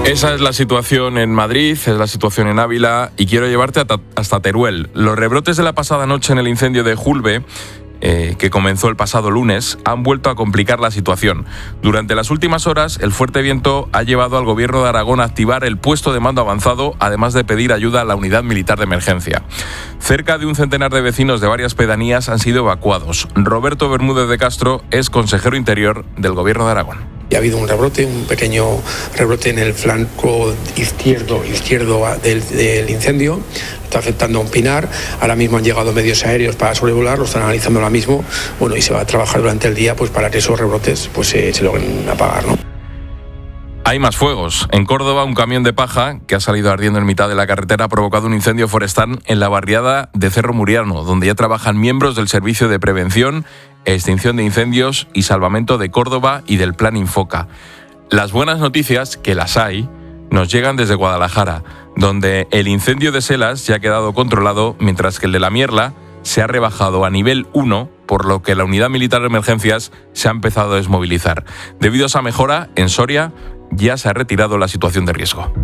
Esa es la situación en Madrid, es la situación en Ávila y quiero llevarte hasta Teruel. Los rebrotes de la pasada noche en el incendio de Julbe, que comenzó el pasado lunes, han vuelto a complicar la situación. Durante las últimas horas, el fuerte viento ha llevado al Gobierno de Aragón a activar el puesto de mando avanzado, además de pedir ayuda a la unidad militar de emergencia. Cerca de un centenar de vecinos de varias pedanías han sido evacuados. Roberto Bermúdez de Castro es consejero interior del Gobierno de Aragón. Ha habido un rebrote, un pequeño rebrote en el flanco izquierdo del incendio. Está afectando a un pinar. Ahora mismo han llegado medios aéreos para sobrevolar, lo están analizando ahora mismo. Bueno, y se va a trabajar durante el día pues para que esos rebrotes pues se logren apagar, ¿no? Hay más fuegos. En Córdoba, un camión de paja que ha salido ardiendo en mitad de la carretera ha provocado un incendio forestal en la barriada de Cerro Muriano, donde ya trabajan miembros del Servicio de Prevención, Extinción de Incendios y Salvamento de Córdoba y del Plan Infoca. Las buenas noticias, que las hay, nos llegan desde Guadalajara, donde el incendio de Selas ya ha quedado controlado, mientras que el de La Mierla se ha rebajado a nivel 1, por lo que la unidad militar de emergencias se ha empezado a desmovilizar. Debido a esa mejora, en Soria ya se ha retirado la situación de riesgo.